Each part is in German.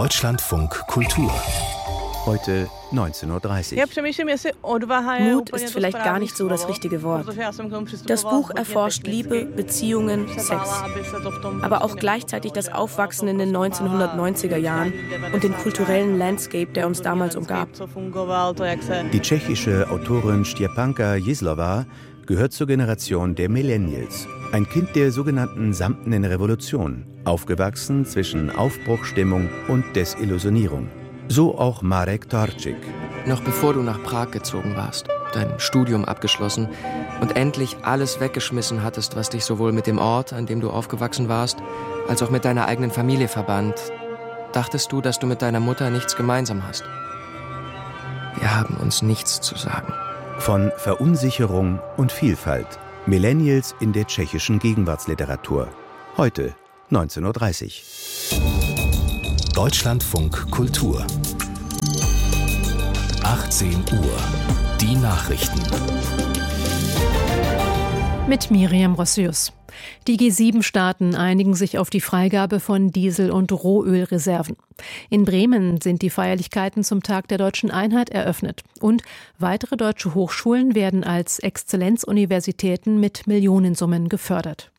Deutschlandfunk Kultur. Heute 19:30 Uhr. Mut ist vielleicht gar nicht so das richtige Wort. Das Buch erforscht Liebe, Beziehungen, Sex. Aber auch gleichzeitig das Aufwachsen in den 1990er Jahren und den kulturellen Landscape, der uns damals umgab. Die tschechische Autorin Štěpánka Jízlová gehört zur Generation der Millennials. Ein Kind der sogenannten Samtenen Revolution, aufgewachsen zwischen Aufbruchsstimmung und Desillusionierung. So auch Marek Torčík. Noch bevor du nach Prag gezogen warst, dein Studium abgeschlossen und endlich alles weggeschmissen hattest, was dich sowohl mit dem Ort, an dem du aufgewachsen warst, als auch mit deiner eigenen Familie verband, dachtest du, dass du mit deiner Mutter nichts gemeinsam hast. Wir haben uns nichts zu sagen. Von Verunsicherung und Vielfalt. Millennials in der tschechischen Gegenwartsliteratur. Heute 19:30 Uhr. Deutschlandfunk Kultur. 18 Uhr. Die Nachrichten. Mit Miriam Rossius. Die G7-Staaten einigen sich auf die Freigabe von Diesel- und Rohölreserven. In Bremen sind die Feierlichkeiten zum Tag der Deutschen Einheit eröffnet. Und weitere deutsche Hochschulen werden als Exzellenzuniversitäten mit Millionensummen gefördert.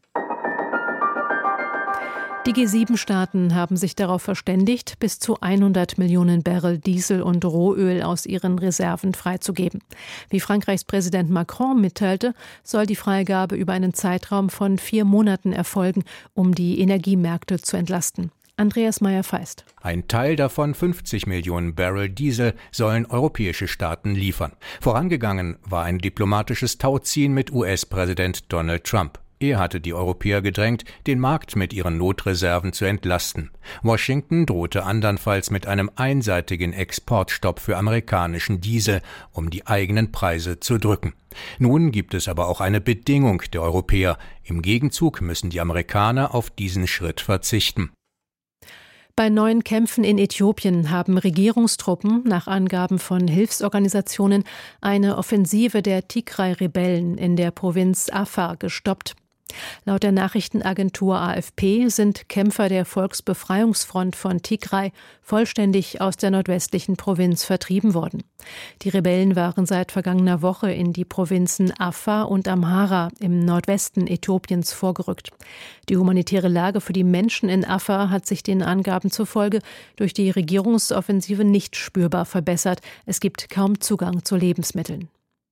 Die G7-Staaten haben sich darauf verständigt, bis zu 100 Millionen Barrel Diesel und Rohöl aus ihren Reserven freizugeben. Wie Frankreichs Präsident Macron mitteilte, soll die Freigabe über einen Zeitraum von 4 Monaten erfolgen, um die Energiemärkte zu entlasten. Andreas Meyer-Feist. Ein Teil davon, 50 Millionen Barrel Diesel, sollen europäische Staaten liefern. Vorangegangen war ein diplomatisches Tauziehen mit US-Präsident Donald Trump. Er hatte die Europäer gedrängt, den Markt mit ihren Notreserven zu entlasten. Washington drohte andernfalls mit einem einseitigen Exportstopp für amerikanischen Diesel, um die eigenen Preise zu drücken. Nun gibt es aber auch eine Bedingung der Europäer. Im Gegenzug müssen die Amerikaner auf diesen Schritt verzichten. Bei neuen Kämpfen in Äthiopien haben Regierungstruppen nach Angaben von Hilfsorganisationen eine Offensive der Tigray-Rebellen in der Provinz Afar gestoppt. Laut der Nachrichtenagentur AFP sind Kämpfer der Volksbefreiungsfront von Tigray vollständig aus der nordwestlichen Provinz vertrieben worden. Die Rebellen waren seit vergangener Woche in die Provinzen Afar und Amhara im Nordwesten Äthiopiens vorgerückt. Die humanitäre Lage für die Menschen in Afar hat sich den Angaben zufolge durch die Regierungsoffensive nicht spürbar verbessert. Es gibt kaum Zugang zu Lebensmitteln.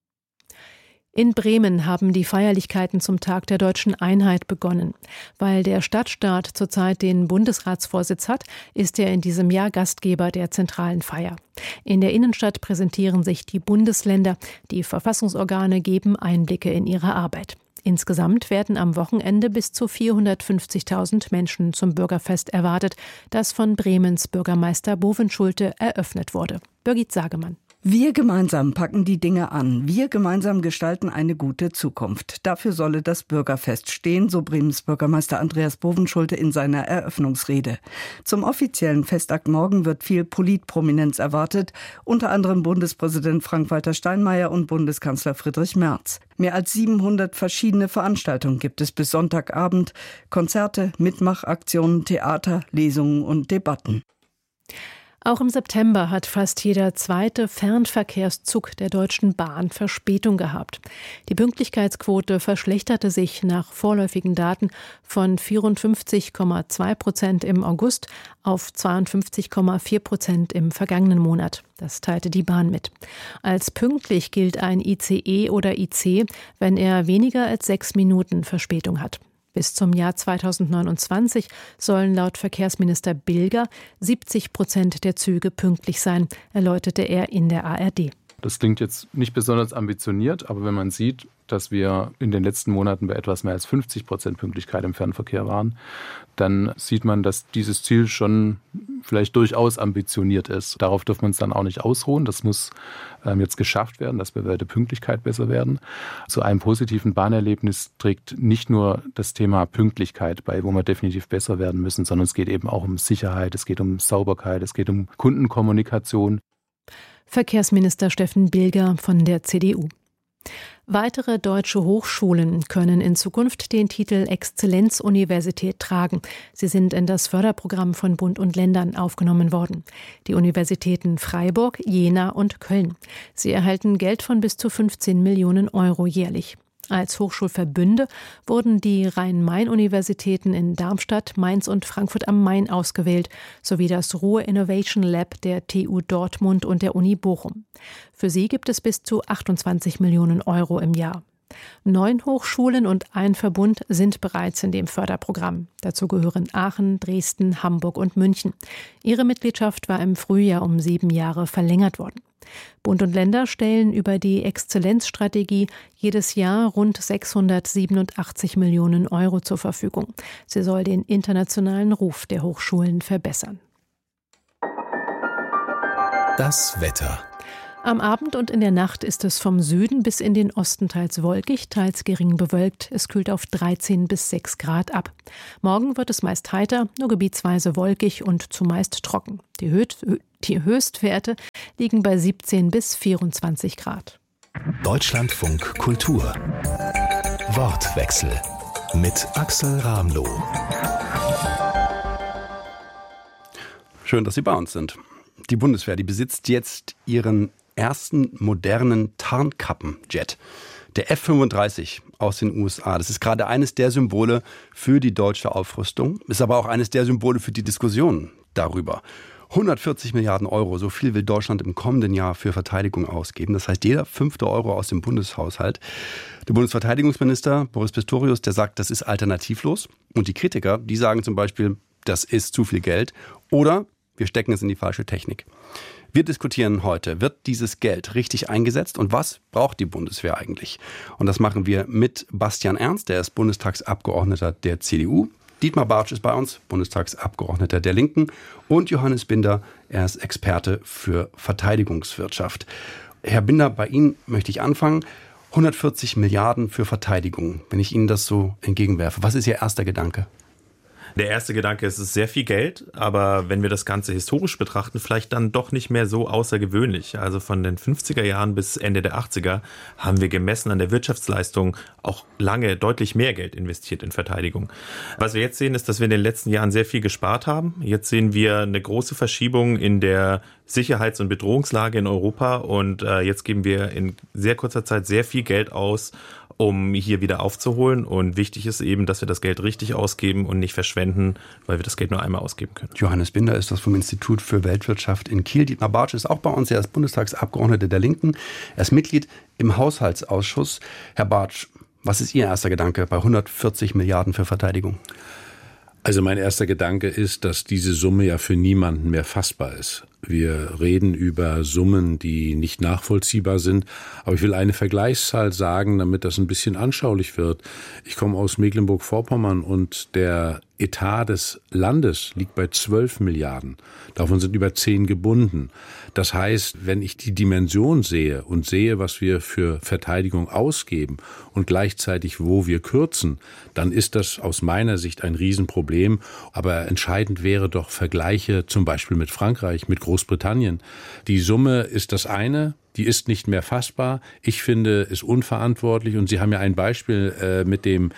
In Bremen haben die Feierlichkeiten zum Tag der Deutschen Einheit begonnen. Weil der Stadtstaat zurzeit den Bundesratsvorsitz hat, ist er in diesem Jahr Gastgeber der zentralen Feier. In der Innenstadt präsentieren sich die Bundesländer. Die Verfassungsorgane geben Einblicke in ihre Arbeit. Insgesamt werden am Wochenende bis zu 450.000 Menschen zum Bürgerfest erwartet, das von Bremens Bürgermeister Bovenschulte eröffnet wurde. Birgit Sagemann. Wir gemeinsam packen die Dinge an. Wir gemeinsam gestalten eine gute Zukunft. Dafür solle das Bürgerfest stehen, so Bremens Bürgermeister Andreas Bovenschulte in seiner Eröffnungsrede. Zum offiziellen Festakt morgen wird viel Politprominenz erwartet, unter anderem Bundespräsident Frank-Walter Steinmeier und Bundeskanzler Friedrich Merz. Mehr als 700 verschiedene Veranstaltungen gibt es bis Sonntagabend. Konzerte, Mitmachaktionen, Theater, Lesungen und Debatten. Auch im September hat fast jeder zweite Fernverkehrszug der Deutschen Bahn Verspätung gehabt. Die Pünktlichkeitsquote verschlechterte sich nach vorläufigen Daten von 54,2% im August auf 52,4% im vergangenen Monat. Das teilte die Bahn mit. Als pünktlich gilt ein ICE oder IC, wenn er weniger als 6 Minuten Verspätung hat. Bis zum Jahr 2029 sollen laut Verkehrsminister Bilger 70% der Züge pünktlich sein, erläuterte er in der ARD. Das klingt jetzt nicht besonders ambitioniert, aber wenn man sieht, dass wir in den letzten Monaten bei etwas mehr als 50% Pünktlichkeit im Fernverkehr waren, dann sieht man, dass dieses Ziel schon vielleicht durchaus ambitioniert ist. Darauf dürfen wir uns dann auch nicht ausruhen. Das muss jetzt geschafft werden, dass wir bei der Pünktlichkeit besser werden. Zu einem positiven Bahnerlebnis trägt nicht nur das Thema Pünktlichkeit bei, wo wir definitiv besser werden müssen, sondern es geht eben auch um Sicherheit, es geht um Sauberkeit, es geht um Kundenkommunikation. Verkehrsminister Steffen Bilger von der CDU. Weitere deutsche Hochschulen können in Zukunft den Titel Exzellenzuniversität tragen. Sie sind in das Förderprogramm von Bund und Ländern aufgenommen worden. Die Universitäten Freiburg, Jena und Köln. Sie erhalten Geld von bis zu 15 Millionen Euro jährlich. Als Hochschulverbünde wurden die Rhein-Main-Universitäten in Darmstadt, Mainz und Frankfurt am Main ausgewählt, sowie das Ruhr Innovation Lab der TU Dortmund und der Uni Bochum. Für sie gibt es bis zu 28 Millionen Euro im Jahr. 9 Hochschulen und ein Verbund sind bereits in dem Förderprogramm. Dazu gehören Aachen, Dresden, Hamburg und München. Ihre Mitgliedschaft war im Frühjahr um 7 Jahre verlängert worden. Bund und Länder stellen über die Exzellenzstrategie jedes Jahr rund 687 Millionen Euro zur Verfügung. Sie soll den internationalen Ruf der Hochschulen verbessern. Das Wetter. Am Abend und in der Nacht ist es vom Süden bis in den Osten teils wolkig, teils gering bewölkt. Es kühlt auf 13 bis 6 Grad ab. Morgen wird es meist heiter, nur gebietsweise wolkig und zumeist trocken. Die Höchstwerte liegen bei 17 bis 24 Grad. Deutschlandfunk Kultur. Wortwechsel mit Axel Ramloh. Schön, dass Sie bei uns sind. Die Bundeswehr, die besitzt jetzt ihren ersten modernen Tarnkappenjet. Der F-35 aus den USA. Das ist gerade eines der Symbole für die deutsche Aufrüstung, ist aber auch eines der Symbole für die Diskussion darüber. 140 Milliarden Euro, so viel will Deutschland im kommenden Jahr für Verteidigung ausgeben. Das heißt, jeder 5. Euro aus dem Bundeshaushalt. Der Bundesverteidigungsminister Boris Pistorius, der sagt, das ist alternativlos. Und die Kritiker, die sagen zum Beispiel, das ist zu viel Geld. Oder wir stecken es in die falsche Technik. Wir diskutieren heute, wird dieses Geld richtig eingesetzt und was braucht die Bundeswehr eigentlich? Und das machen wir mit Bastian Ernst, der ist Bundestagsabgeordneter der CDU. Dietmar Bartsch ist bei uns, Bundestagsabgeordneter der Linken. Und Johannes Binder, er ist Experte für Verteidigungswirtschaft. Herr Binder, bei Ihnen möchte ich anfangen. 140 Milliarden für Verteidigung, wenn ich Ihnen das so entgegenwerfe. Was ist Ihr erster Gedanke? Der erste Gedanke ist, es ist sehr viel Geld, aber wenn wir das Ganze historisch betrachten, vielleicht dann doch nicht mehr so außergewöhnlich. Also von den 50er Jahren bis Ende der 80er haben wir gemessen an der Wirtschaftsleistung auch lange deutlich mehr Geld investiert in Verteidigung. Was wir jetzt sehen, ist, dass wir in den letzten Jahren sehr viel gespart haben. Jetzt sehen wir eine große Verschiebung in der Sicherheits- und Bedrohungslage in Europa und jetzt geben wir in sehr kurzer Zeit sehr viel Geld aus, um hier wieder aufzuholen. Und wichtig ist eben, dass wir das Geld richtig ausgeben und nicht verschwenden, weil wir das Geld nur einmal ausgeben können. Johannes Binder ist das vom Institut für Weltwirtschaft in Kiel. Dietmar Bartsch ist auch bei uns. Er ist Bundestagsabgeordneter der Linken. Er ist Mitglied im Haushaltsausschuss. Herr Bartsch, was ist Ihr erster Gedanke bei 140 Milliarden für Verteidigung? Also mein erster Gedanke ist, dass diese Summe ja für niemanden mehr fassbar ist. Wir reden über Summen, die nicht nachvollziehbar sind. Aber ich will eine Vergleichszahl sagen, damit das ein bisschen anschaulich wird. Ich komme aus Mecklenburg-Vorpommern und der Etat des Landes liegt bei 12 Milliarden. Davon sind über 10 gebunden. Das heißt, wenn ich die Dimension sehe und sehe, was wir für Verteidigung ausgeben und gleichzeitig, wo wir kürzen, dann ist das aus meiner Sicht ein Riesenproblem. Aber entscheidend wäre doch Vergleiche zum Beispiel mit Frankreich, mit Großbritannien. Die Summe ist das eine. Die ist nicht mehr fassbar. Ich finde es unverantwortlich. Und Sie haben ja ein Beispiel mit dem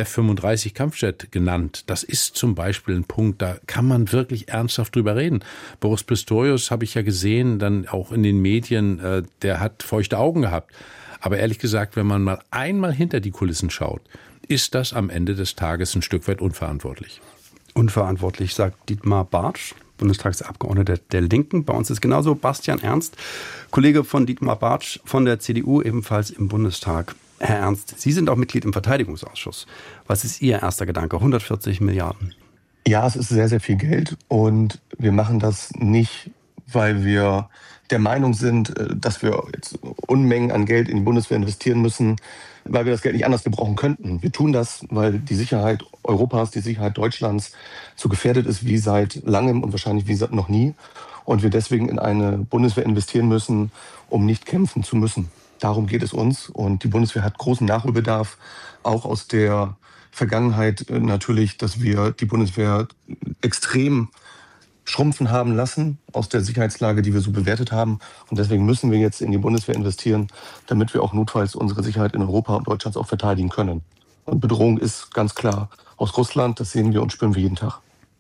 F-35 Kampfjet genannt. Das ist zum Beispiel ein Punkt, da kann man wirklich ernsthaft drüber reden. Boris Pistorius habe ich ja gesehen, dann auch in den Medien, der hat feuchte Augen gehabt. Aber ehrlich gesagt, wenn man mal einmal hinter die Kulissen schaut, ist das am Ende des Tages ein Stück weit unverantwortlich. Unverantwortlich, sagt Dietmar Bartsch, Bundestagsabgeordneter der Linken. Bei uns ist genauso Bastian Ernst, Kollege von Dietmar Bartsch von der CDU, ebenfalls im Bundestag. Herr Ernst, Sie sind auch Mitglied im Verteidigungsausschuss. Was ist Ihr erster Gedanke? 140 Milliarden. Ja, es ist sehr, sehr viel Geld und wir machen das nicht, weil wir der Meinung sind, dass wir jetzt Unmengen an Geld in die Bundeswehr investieren müssen, weil wir das Geld nicht anders gebrauchen könnten. Wir tun das, weil die Sicherheit Europas, die Sicherheit Deutschlands so gefährdet ist wie seit langem und wahrscheinlich wie seit noch nie. Und wir deswegen in eine Bundeswehr investieren müssen, um nicht kämpfen zu müssen. Darum geht es uns. Und die Bundeswehr hat großen Nachholbedarf, auch aus der Vergangenheit natürlich, dass wir die Bundeswehr extrem schrumpfen haben lassen aus der Sicherheitslage, die wir so bewertet haben. Und deswegen müssen wir jetzt in die Bundeswehr investieren, damit wir auch notfalls unsere Sicherheit in Europa und Deutschland auch verteidigen können. Und Bedrohung ist ganz klar aus Russland, das sehen wir und spüren wir jeden Tag.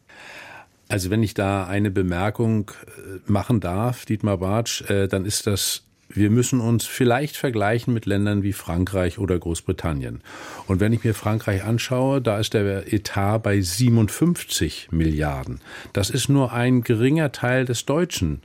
Also wenn ich da eine Bemerkung machen darf, Dietmar Bartsch, dann ist das: Wir müssen uns vielleicht vergleichen mit Ländern wie Frankreich oder Großbritannien. Und wenn ich mir Frankreich anschaue, da ist der Etat bei 57 Milliarden. Das ist nur ein geringer Teil des deutschen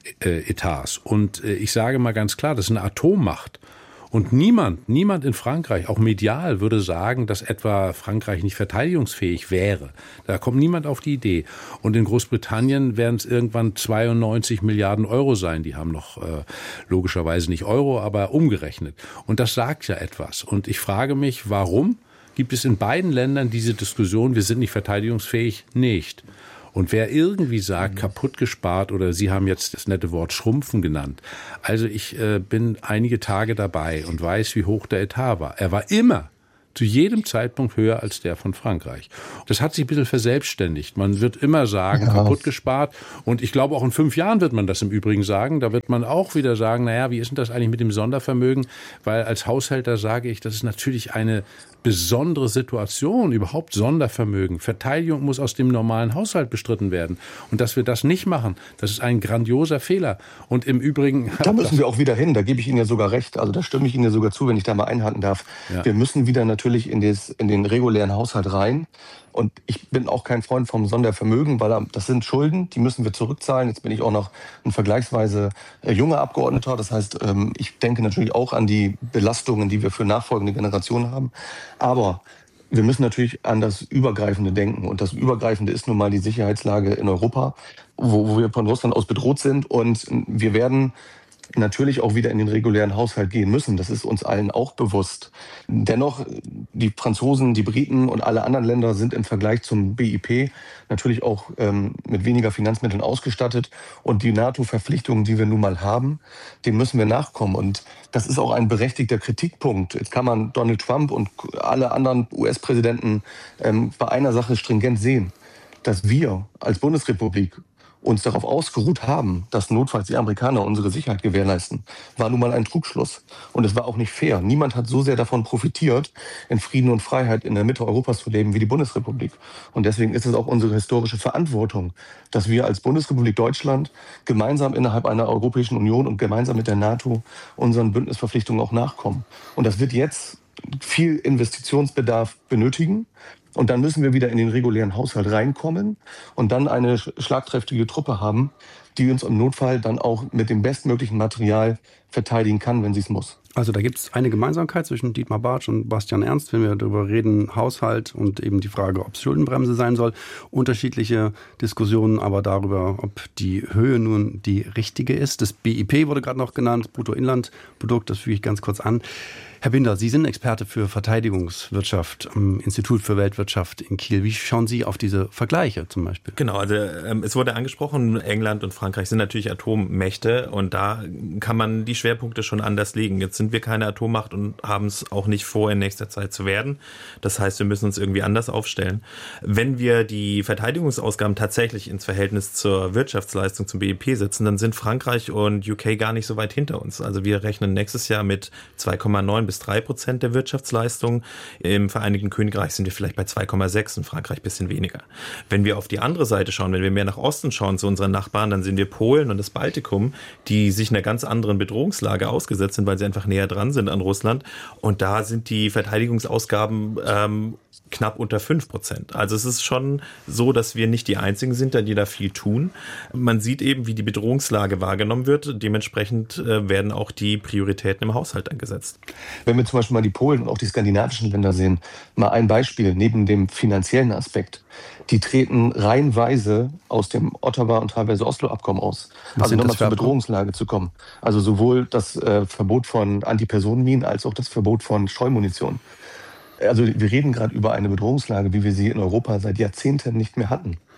Etats. Und ich sage mal ganz klar, das ist eine Atommacht. Und niemand in Frankreich, auch medial, würde sagen, dass etwa Frankreich nicht verteidigungsfähig wäre. Da kommt niemand auf die Idee. Und in Großbritannien werden es irgendwann 92 Milliarden Euro sein. Die haben noch logischerweise nicht Euro, aber umgerechnet. Und das sagt ja etwas. Und ich frage mich, warum gibt es in beiden Ländern diese Diskussion, wir sind nicht verteidigungsfähig, nicht? Und wer irgendwie sagt, kaputt gespart, oder Sie haben jetzt das nette Wort schrumpfen genannt. Also ich bin einige Tage dabei und weiß, wie hoch der Etat war. Er war immer zu jedem Zeitpunkt höher als der von Frankreich. Das hat sich ein bisschen verselbstständigt. Man wird immer sagen, kaputt gespart. Und ich glaube, auch in 5 Jahren wird man das im Übrigen sagen. Da wird man auch wieder sagen, naja, wie ist denn das eigentlich mit dem Sondervermögen? Weil als Haushälter sage ich, das ist natürlich eine besondere Situation, überhaupt Sondervermögen. Verteidigung muss aus dem normalen Haushalt bestritten werden. Und dass wir das nicht machen, das ist ein grandioser Fehler. Und im Übrigen... Da müssen wir auch wieder hin, da gebe ich Ihnen ja sogar recht. Also da stimme ich Ihnen ja sogar zu, wenn ich da mal einhaken darf. Ja. Wir müssen wieder natürlich in den regulären Haushalt rein. Und ich bin auch kein Freund vom Sondervermögen, weil das sind Schulden, die müssen wir zurückzahlen. Jetzt bin ich auch noch ein vergleichsweise junger Abgeordneter. Das heißt, ich denke natürlich auch an die Belastungen, die wir für nachfolgende Generationen haben. Aber wir müssen natürlich an das Übergreifende denken. Und das Übergreifende ist nun mal die Sicherheitslage in Europa, wo wir von Russland aus bedroht sind. Und wir werden natürlich auch wieder in den regulären Haushalt gehen müssen. Das ist uns allen auch bewusst. Dennoch, die Franzosen, die Briten und alle anderen Länder sind im Vergleich zum BIP natürlich auch mit weniger Finanzmitteln ausgestattet. Und die NATO-Verpflichtungen, die wir nun mal haben, dem müssen wir nachkommen. Und das ist auch ein berechtigter Kritikpunkt. Jetzt kann man Donald Trump und alle anderen US-Präsidenten bei einer Sache stringent sehen, dass wir als Bundesrepublik uns darauf ausgeruht haben, dass notfalls die Amerikaner unsere Sicherheit gewährleisten, war nun mal ein Trugschluss. Und es war auch nicht fair. Niemand hat so sehr davon profitiert, in Frieden und Freiheit in der Mitte Europas zu leben wie die Bundesrepublik. Und deswegen ist es auch unsere historische Verantwortung, dass wir als Bundesrepublik Deutschland gemeinsam innerhalb einer Europäischen Union und gemeinsam mit der NATO unseren Bündnisverpflichtungen auch nachkommen. Und das wird jetzt viel Investitionsbedarf benötigen. Und dann müssen wir wieder in den regulären Haushalt reinkommen und dann eine schlagkräftige Truppe haben, die uns im Notfall dann auch mit dem bestmöglichen Material verteidigen kann, wenn sie es muss. Also da gibt es eine Gemeinsamkeit zwischen Dietmar Bartsch und Bastian Ernst, wenn wir darüber reden, Haushalt und eben die Frage, ob es Schuldenbremse sein soll. Unterschiedliche Diskussionen aber darüber, ob die Höhe nun die richtige ist. Das BIP wurde gerade noch genannt, Bruttoinlandprodukt, das füge ich ganz kurz an. Herr Binder, Sie sind Experte für Verteidigungswirtschaft am Institut für Weltwirtschaft in Kiel. Wie schauen Sie auf diese Vergleiche zum Beispiel? Genau, also es wurde angesprochen, England und Frankreich sind natürlich Atommächte und da kann man die Schwerpunkte schon anders legen. Jetzt sind wir keine Atommacht und haben es auch nicht vor, in nächster Zeit zu werden. Das heißt, wir müssen uns irgendwie anders aufstellen. Wenn wir die Verteidigungsausgaben tatsächlich ins Verhältnis zur Wirtschaftsleistung, zum BIP setzen, dann sind Frankreich und UK gar nicht so weit hinter uns. Also wir rechnen nächstes Jahr mit 2,9 bis 3% der Wirtschaftsleistung. Im Vereinigten Königreich sind wir vielleicht bei 2,6, in Frankreich ein bisschen weniger. Wenn wir auf die andere Seite schauen, wenn wir mehr nach Osten schauen zu unseren Nachbarn, dann sind wir Polen und das Baltikum, die sich einer ganz anderen Bedrohungslage ausgesetzt sind, weil sie einfach näher dran sind an Russland. Und da sind die Verteidigungsausgaben knapp unter 5%. Also es ist schon so, dass wir nicht die Einzigen sind, die da viel tun. Man sieht eben, wie die Bedrohungslage wahrgenommen wird. Dementsprechend werden auch die Prioritäten im Haushalt angesetzt. Wenn wir zum Beispiel mal die Polen und auch die skandinavischen Länder sehen, mal ein Beispiel neben dem finanziellen Aspekt. Die treten reihenweise aus dem Ottawa- und teilweise Oslo-Abkommen aus. Also nochmal zur Bedrohungslage zu kommen. Also sowohl das Verbot von Antipersonenminen als auch das Verbot von Streumunition. Also wir reden gerade über eine Bedrohungslage, wie wir sie in Europa seit Jahrzehnten nicht mehr hatten.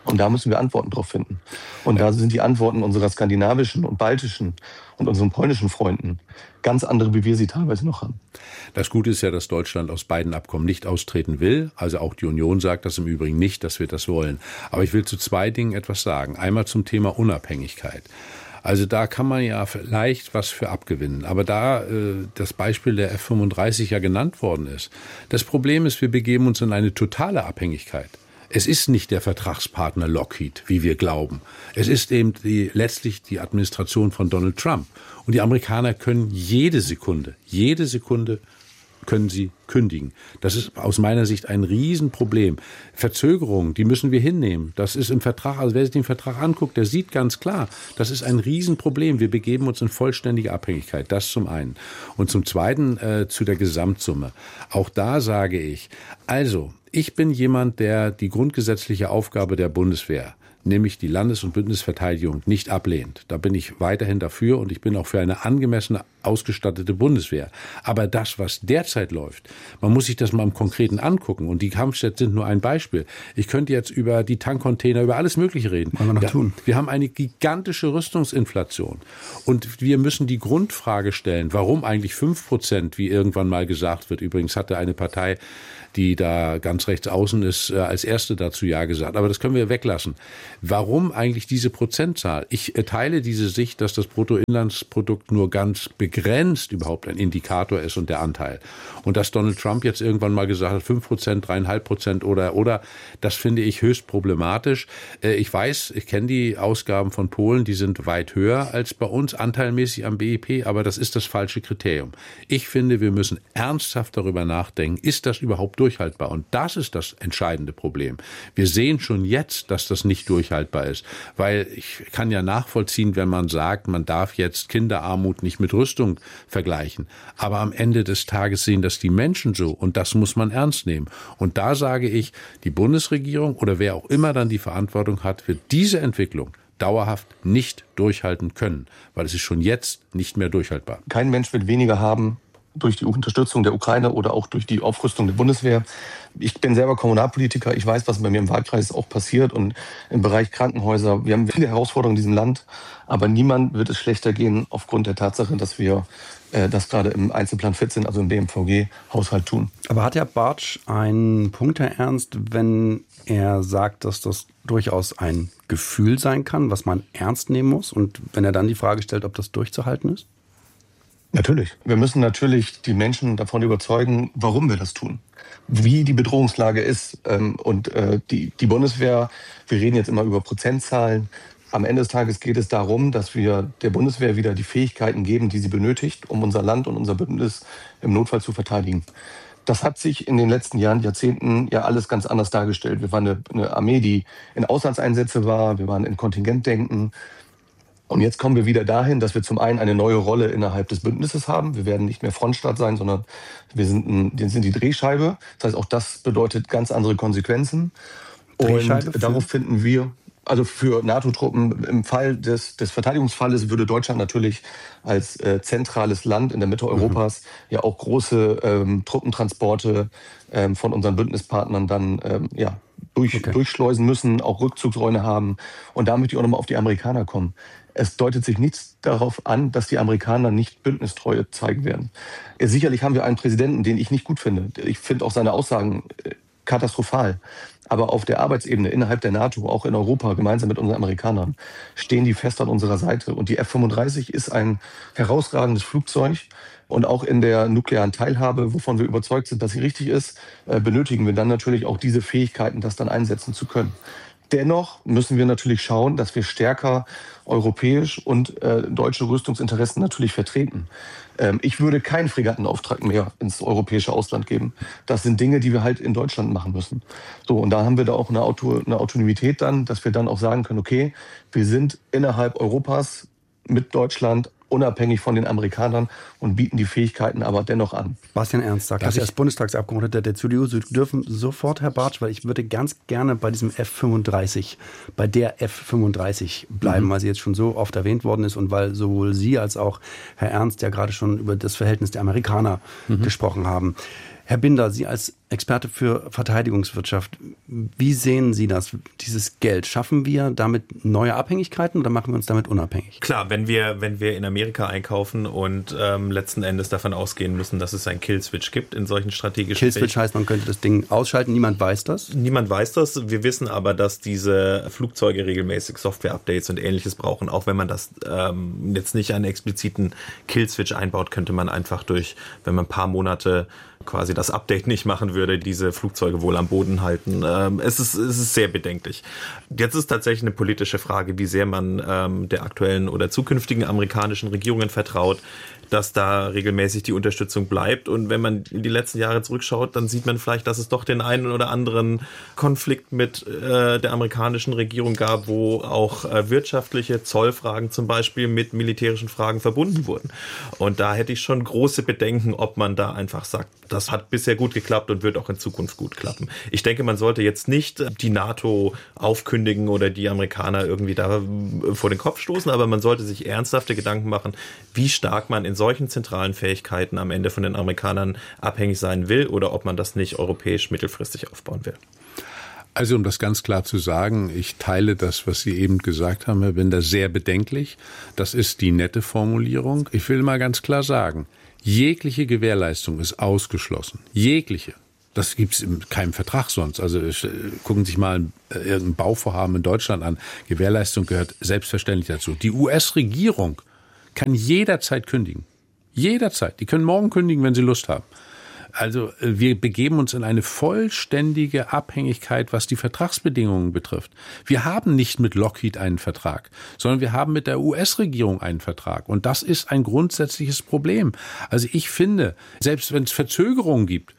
Und da müssen wir Antworten drauf finden. Und da sind die Antworten unserer skandinavischen und baltischen und unseren polnischen Freunden ganz andere, wie wir sie teilweise noch haben. Das Gute ist ja, dass Deutschland aus beiden Abkommen nicht austreten will. Also auch die Union sagt das im Übrigen nicht, dass wir das wollen. Aber ich will zu zwei Dingen etwas sagen. Einmal zum Thema Unabhängigkeit. Also da kann man ja vielleicht was für abgewinnen. Aber da das Beispiel der F-35 ja genannt worden ist, das Problem ist, wir begeben uns in eine totale Abhängigkeit. Es ist nicht der Vertragspartner Lockheed, wie wir glauben. Es ist eben letztlich die Administration von Donald Trump. Und die Amerikaner können jede Sekunde können sie kündigen. Das ist aus meiner Sicht ein Riesenproblem. Verzögerungen, die müssen wir hinnehmen. Das ist im Vertrag, also wer sich den Vertrag anguckt, der sieht ganz klar, das ist ein Riesenproblem. Wir begeben uns in vollständige Abhängigkeit. Das zum einen. Und zum zweiten zu der Gesamtsumme. Auch da sage ich, also, ich bin jemand, der die grundgesetzliche Aufgabe der Bundeswehr, nämlich die Landes- und Bündnisverteidigung, nicht ablehnt. Da bin ich weiterhin dafür und ich bin auch für eine angemessene, ausgestattete Bundeswehr. Aber das, was derzeit läuft, man muss sich das mal im Konkreten angucken. Und die Kampfjets sind nur ein Beispiel. Ich könnte jetzt über die Tankcontainer, über alles Mögliche reden. Wollen wir noch tun? Wir haben eine gigantische Rüstungsinflation. Und wir müssen die Grundfrage stellen, warum eigentlich 5%, wie irgendwann mal gesagt wird. Übrigens hatte eine Partei, die da ganz rechts außen ist, als erste dazu Ja gesagt. Aber das können wir weglassen. Warum eigentlich diese Prozentzahl? Ich teile diese Sicht, dass das Bruttoinlandsprodukt nur ganz begrenzt überhaupt ein Indikator ist und der Anteil. Und dass Donald Trump jetzt irgendwann mal gesagt hat, 5%, 3,5% oder, das finde ich höchst problematisch. Ich weiß, ich kenne die Ausgaben von Polen, die sind weit höher als bei uns, anteilmäßig am BIP, aber das ist das falsche Kriterium. Ich finde, wir müssen ernsthaft darüber nachdenken, ist das überhaupt durchhaltbar? Und das ist das entscheidende Problem. Wir sehen schon jetzt, dass das nicht durchhaltbar ist, weil ich kann ja nachvollziehen, wenn man sagt, man darf jetzt Kinderarmut nicht mit Rüstung vergleichen. Aber am Ende des Tages sehen das die Menschen so und das muss man ernst nehmen. Und da sage ich, die Bundesregierung oder wer auch immer dann die Verantwortung hat, wird diese Entwicklung dauerhaft nicht durchhalten können, weil es ist schon jetzt nicht mehr durchhaltbar. Kein Mensch wird weniger haben durch die Unterstützung der Ukraine oder auch durch die Aufrüstung der Bundeswehr. Ich bin selber Kommunalpolitiker, ich weiß, was bei mir im Wahlkreis auch passiert und im Bereich Krankenhäuser. Wir haben viele Herausforderungen in diesem Land, aber niemand wird es schlechter gehen aufgrund der Tatsache, dass wir das gerade im Einzelplan 14, also im BMVG-Haushalt tun. Aber hat Herr Bartsch einen Punkt, Herr Ernst, wenn er sagt, dass das durchaus ein Gefühl sein kann, was man ernst nehmen muss und wenn er dann die Frage stellt, ob das durchzuhalten ist? Natürlich. Wir müssen natürlich die Menschen davon überzeugen, warum wir das tun, wie die Bedrohungslage ist. Und die Bundeswehr, wir reden jetzt immer über Prozentzahlen. Am Ende des Tages geht es darum, dass wir der Bundeswehr wieder die Fähigkeiten geben, die sie benötigt, um unser Land und unser Bündnis im Notfall zu verteidigen. Das hat sich in den letzten Jahren, Jahrzehnten ja alles ganz anders dargestellt. Wir waren eine Armee, die in Auslandseinsätze war, wir waren in Kontingentdenken. Und jetzt kommen wir wieder dahin, dass wir zum einen eine neue Rolle innerhalb des Bündnisses haben. Wir werden nicht mehr Frontstaat sein, sondern wir sind die Drehscheibe. Das heißt, auch das bedeutet ganz andere Konsequenzen. Und darauf finden wir, also für NATO-Truppen im Fall des Verteidigungsfalles würde Deutschland natürlich als zentrales Land in der Mitte Europas ja auch große Truppentransporte von unseren Bündnispartnern dann durchschleusen müssen, auch Rückzugsräume haben. Und da möchte ich auch nochmal auf die Amerikaner kommen. Es deutet sich nichts darauf an, dass die Amerikaner nicht Bündnistreue zeigen werden. Sicherlich haben wir einen Präsidenten, den ich nicht gut finde. Ich finde auch seine Aussagen katastrophal. Aber auf der Arbeitsebene innerhalb der NATO, auch in Europa, gemeinsam mit unseren Amerikanern, stehen die fest an unserer Seite. Und die F-35 ist ein herausragendes Flugzeug. Und auch in der nuklearen Teilhabe, wovon wir überzeugt sind, dass sie richtig ist, benötigen wir dann natürlich auch diese Fähigkeiten, das dann einsetzen zu können. Dennoch müssen wir natürlich schauen, dass wir stärker europäisch und deutsche Rüstungsinteressen natürlich vertreten. Ich würde keinen Fregattenauftrag mehr ins europäische Ausland geben. Das sind Dinge, die wir halt in Deutschland machen müssen. So, und da haben wir da auch eine Autonomität dann, dass wir dann auch sagen können, okay, wir sind innerhalb Europas mit Deutschland unabhängig von den Amerikanern und bieten die Fähigkeiten aber dennoch an. Bastian Ernst sagt, das ist Bundestagsabgeordneter der CDU. Sie dürfen sofort, Herr Bartsch, weil ich würde ganz gerne bei diesem F-35, bei der F-35 bleiben, weil sie jetzt schon so oft erwähnt worden ist und weil sowohl Sie als auch Herr Ernst ja gerade schon über das Verhältnis der Amerikaner gesprochen haben. Herr Binder, Sie als Experte für Verteidigungswirtschaft. Wie sehen Sie das, dieses Geld? Schaffen wir damit neue Abhängigkeiten oder machen wir uns damit unabhängig? Klar, wenn wir in Amerika einkaufen und letzten Endes davon ausgehen müssen, dass es einen Killswitch gibt in solchen strategischen Killswitch heißt, man könnte das Ding ausschalten, niemand weiß das? Niemand weiß das. Wir wissen aber, dass diese Flugzeuge regelmäßig Software-Updates und Ähnliches brauchen. Auch wenn man das jetzt nicht einen expliziten Killswitch einbaut, könnte man einfach wenn man ein paar Monate quasi das Update nicht machen würde, diese Flugzeuge wohl am Boden halten. Es ist sehr bedenklich. Jetzt ist tatsächlich eine politische Frage, wie sehr man der aktuellen oder zukünftigen amerikanischen Regierungen vertraut, dass da regelmäßig die Unterstützung bleibt. Und wenn man in die letzten Jahre zurückschaut, dann sieht man vielleicht, dass es doch den einen oder anderen Konflikt mit der amerikanischen Regierung gab, wo auch wirtschaftliche Zollfragen zum Beispiel mit militärischen Fragen verbunden wurden. Und da hätte ich schon große Bedenken, ob man da einfach sagt, das hat bisher gut geklappt und wird auch in Zukunft gut klappen. Ich denke, man sollte jetzt nicht die NATO aufkündigen oder die Amerikaner irgendwie da vor den Kopf stoßen, aber man sollte sich ernsthafte Gedanken machen, wie stark man in solchen zentralen Fähigkeiten am Ende von den Amerikanern abhängig sein will oder ob man das nicht europäisch mittelfristig aufbauen will. Also um das ganz klar zu sagen, ich teile das, was Sie eben gesagt haben, Herr Binder, sehr bedenklich. Das ist die nette Formulierung. Ich will mal ganz klar sagen, jegliche Gewährleistung ist ausgeschlossen. Jegliche. Das gibt es in keinem Vertrag sonst. Also gucken Sie sich mal irgendein Bauvorhaben in Deutschland an. Gewährleistung gehört selbstverständlich dazu. Die US-Regierung kann jederzeit kündigen. Jederzeit. Die können morgen kündigen, wenn sie Lust haben. Also wir begeben uns in eine vollständige Abhängigkeit, was die Vertragsbedingungen betrifft. Wir haben nicht mit Lockheed einen Vertrag, sondern wir haben mit der US-Regierung einen Vertrag. Und das ist ein grundsätzliches Problem. Also ich finde, selbst wenn es Verzögerungen gibt,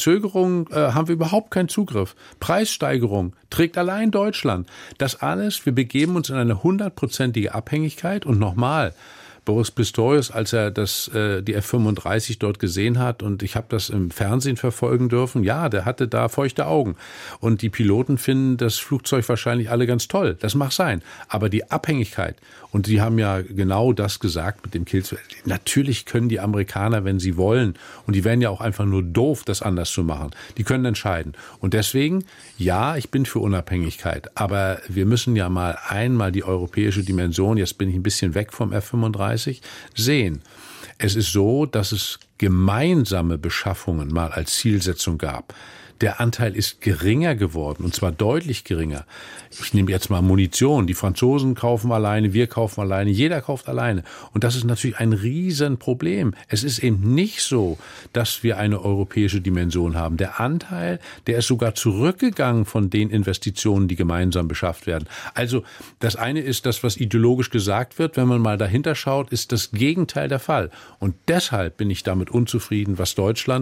haben wir überhaupt keinen Zugriff. Preissteigerung trägt allein Deutschland. Das alles, wir begeben uns in eine 100%ige Abhängigkeit. Und nochmal, Boris Pistorius, als er die F-35 dort gesehen hat, und ich habe das im Fernsehen verfolgen dürfen, ja, der hatte da feuchte Augen. Und die Piloten finden das Flugzeug wahrscheinlich alle ganz toll. Das mag sein. Aber die Abhängigkeit, und Sie haben ja genau das gesagt mit dem Killswitch, natürlich können die Amerikaner, wenn sie wollen, und die wären ja auch einfach nur doof, das anders zu machen, die können entscheiden. Und deswegen, ja, ich bin für Unabhängigkeit, aber wir müssen ja mal einmal die europäische Dimension, jetzt bin ich ein bisschen weg vom F-35, sehen. Es ist so, dass es gemeinsame Beschaffungen mal als Zielsetzung gab. Der Anteil ist geringer geworden, und zwar deutlich geringer. Ich nehme jetzt mal Munition. Die Franzosen kaufen alleine, wir kaufen alleine, jeder kauft alleine. Und das ist natürlich ein Riesenproblem. Es ist eben nicht so, dass wir eine europäische Dimension haben. Der Anteil, der ist sogar zurückgegangen von den Investitionen, die gemeinsam beschafft werden. Also das eine ist das, was ideologisch gesagt wird. Wenn man mal dahinter schaut, ist das Gegenteil der Fall. Und deshalb bin ich damit unzufrieden, was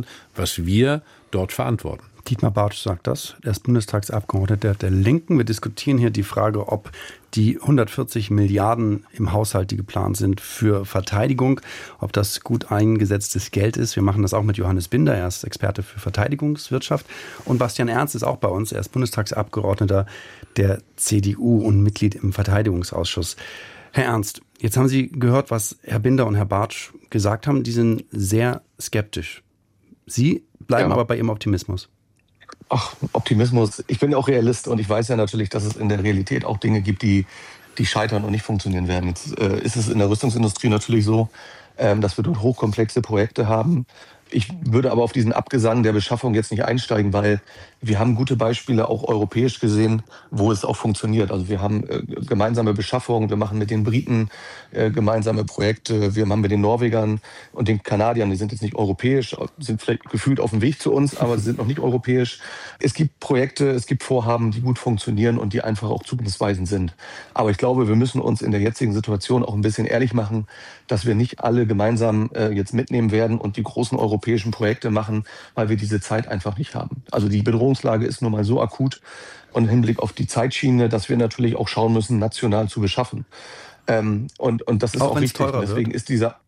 wir dort verantworten. Dietmar Bartsch sagt das. Er ist Bundestagsabgeordneter der Linken. Wir diskutieren hier die Frage, ob die 140 Milliarden im Haushalt, die geplant sind für Verteidigung, ob das gut eingesetztes Geld ist. Wir machen das auch mit Johannes Binder. Er ist Experte für Verteidigungswirtschaft. Und Bastian Ernst ist auch bei uns. Er ist Bundestagsabgeordneter der CDU und Mitglied im Verteidigungsausschuss. Herr Ernst, jetzt haben Sie gehört, was Herr Binder und Herr Bartsch gesagt haben. Die sind sehr skeptisch. Sie bleiben aber bei Ihrem Optimismus. Ach, Optimismus. Ich bin ja auch Realist und ich weiß ja natürlich, dass es in der Realität auch Dinge gibt, die scheitern und nicht funktionieren werden. Jetzt ist es in der Rüstungsindustrie natürlich so, dass wir dort hochkomplexe Projekte haben. Ich würde aber auf diesen Abgesang der Beschaffung jetzt nicht einsteigen, weil wir haben gute Beispiele auch europäisch gesehen, wo es auch funktioniert. Also wir haben gemeinsame Beschaffungen, wir machen mit den Briten gemeinsame Projekte, wir machen mit den Norwegern und den Kanadiern, die sind jetzt nicht europäisch, sind vielleicht gefühlt auf dem Weg zu uns, aber sie sind noch nicht europäisch. Es gibt Projekte, es gibt Vorhaben, die gut funktionieren und die einfach auch zukunftsweisend sind. Aber ich glaube, wir müssen uns in der jetzigen Situation auch ein bisschen ehrlich machen, dass wir nicht alle gemeinsam jetzt mitnehmen werden und die großen europäischen Projekte machen, weil wir diese Zeit einfach nicht haben. Also die Bedrohungslage ist nun mal so akut und im Hinblick auf die Zeitschiene, dass wir natürlich auch schauen müssen, national zu beschaffen. Und das ist auch richtig. Deswegen ist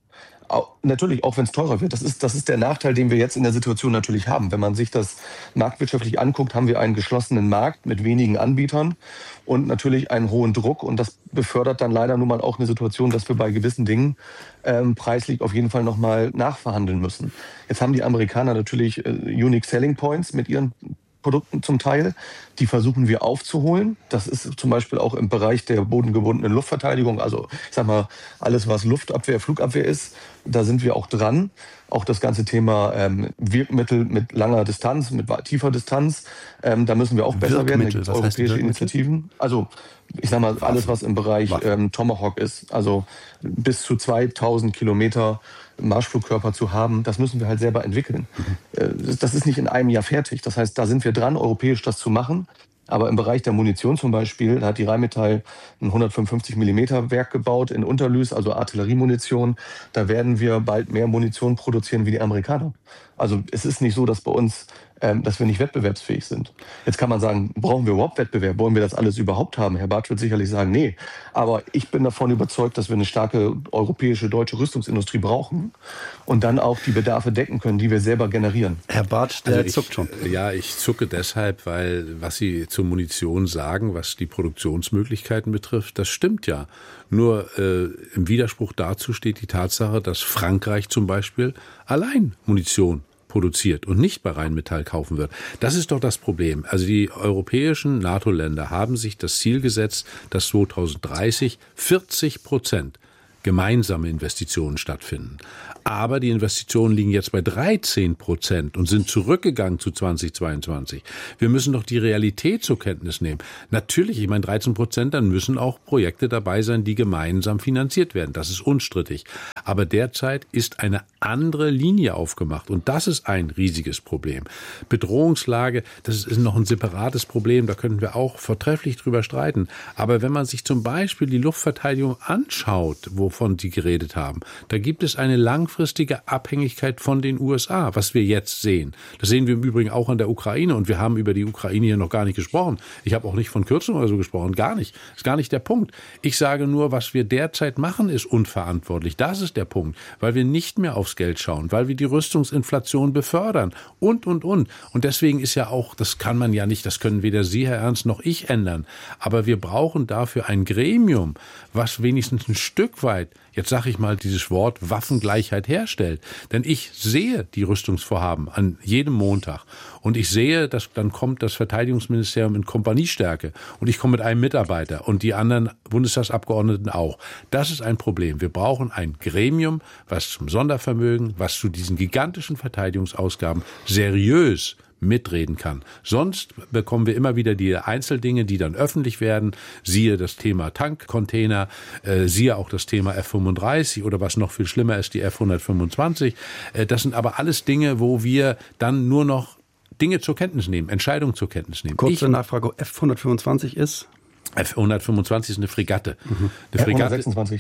Natürlich, auch wenn es teurer wird. Das ist der Nachteil, den wir jetzt in der Situation natürlich haben. Wenn man sich das marktwirtschaftlich anguckt, haben wir einen geschlossenen Markt mit wenigen Anbietern und natürlich einen hohen Druck. Und das befördert dann leider nun mal auch eine Situation, dass wir bei gewissen Dingen preislich auf jeden Fall nochmal nachverhandeln müssen. Jetzt haben die Amerikaner natürlich Unique Selling Points mit ihren Produkten zum Teil. Die versuchen wir aufzuholen. Das ist zum Beispiel auch im Bereich der bodengebundenen Luftverteidigung. Also ich sag mal, alles was Luftabwehr, Flugabwehr ist, da sind wir auch dran. Auch das ganze Thema Wirkmittel mit langer Distanz, mit tiefer Distanz, da müssen wir auch besser werden. Da gibt es europäische Initiativen. Also ich sag mal, alles was im Bereich Tomahawk ist, also bis zu 2000 Kilometer Marschflugkörper zu haben, das müssen wir halt selber entwickeln. Das ist nicht in einem Jahr fertig. Das heißt, da sind wir dran, europäisch das zu machen. Aber im Bereich der Munition zum Beispiel, da hat die Rheinmetall ein 155 mm Werk gebaut in Unterlüß, also Artilleriemunition. Da werden wir bald mehr Munition produzieren wie die Amerikaner. Also es ist nicht so, dass bei uns, dass wir nicht wettbewerbsfähig sind. Jetzt kann man sagen, brauchen wir überhaupt Wettbewerb? Wollen wir das alles überhaupt haben? Herr Bartsch wird sicherlich sagen, nee. Aber ich bin davon überzeugt, dass wir eine starke europäische, deutsche Rüstungsindustrie brauchen und dann auch die Bedarfe decken können, die wir selber generieren. Herr Bartsch, der zuckt schon. Ja, ich zucke deshalb, weil was Sie zur Munition sagen, was die Produktionsmöglichkeiten betrifft, das stimmt ja. Nur im Widerspruch dazu steht die Tatsache, dass Frankreich zum Beispiel allein Munition produziert und nicht bei Rheinmetall kaufen wird. Das ist doch das Problem. Also die europäischen NATO-Länder haben sich das Ziel gesetzt, dass 2030 40% gemeinsame Investitionen stattfinden. Aber die Investitionen liegen jetzt bei 13% und sind zurückgegangen zu 2022. Wir müssen doch die Realität zur Kenntnis nehmen. Natürlich, ich meine 13%, dann müssen auch Projekte dabei sein, die gemeinsam finanziert werden. Das ist unstrittig. Aber derzeit ist eine andere Linie aufgemacht und das ist ein riesiges Problem. Bedrohungslage, das ist noch ein separates Problem, da könnten wir auch vortrefflich drüber streiten. Aber wenn man sich zum Beispiel die Luftverteidigung anschaut, wovon Sie geredet haben, da gibt es eine langfristige Abhängigkeit von den USA, was wir jetzt sehen. Das sehen wir im Übrigen auch an der Ukraine und wir haben über die Ukraine hier noch gar nicht gesprochen. Ich habe auch nicht von Kürzung oder so gesprochen, gar nicht. Das ist gar nicht der Punkt. Ich sage nur, was wir derzeit machen, ist unverantwortlich. Das ist der Punkt, weil wir nicht mehr aufs Geld schauen, weil wir die Rüstungsinflation befördern und. Und deswegen ist ja auch, das kann man ja nicht, das können weder Sie, Herr Ernst, noch ich ändern. Aber wir brauchen dafür ein Gremium, was wenigstens ein Stück weit, jetzt sage ich mal dieses Wort, Waffengleichheit herstellt. Denn ich sehe die Rüstungsvorhaben an jedem Montag. Und ich sehe, dass dann kommt das Verteidigungsministerium in Kompaniestärke. Und ich komme mit einem Mitarbeiter und die anderen Bundestagsabgeordneten auch. Das ist ein Problem. Wir brauchen ein Gremium, was zum Sondervermögen, was zu diesen gigantischen Verteidigungsausgaben seriös mitreden kann. Sonst bekommen wir immer wieder die Einzeldinge, die dann öffentlich werden. Siehe das Thema Tankcontainer, siehe auch das Thema F-35 oder was noch viel schlimmer ist, die F-125. Das sind aber alles Dinge, wo wir dann nur noch Dinge zur Kenntnis nehmen, Entscheidungen zur Kenntnis nehmen. Kurze Nachfrage, F-125 ist? F-125 ist eine Fregatte. Eine Fregatte.